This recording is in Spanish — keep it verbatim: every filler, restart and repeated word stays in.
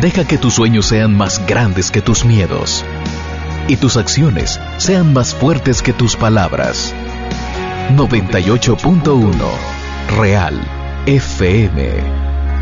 Deja que tus sueños sean más grandes que tus miedos y tus acciones sean más fuertes que tus palabras. noventa y ocho punto uno Real F M.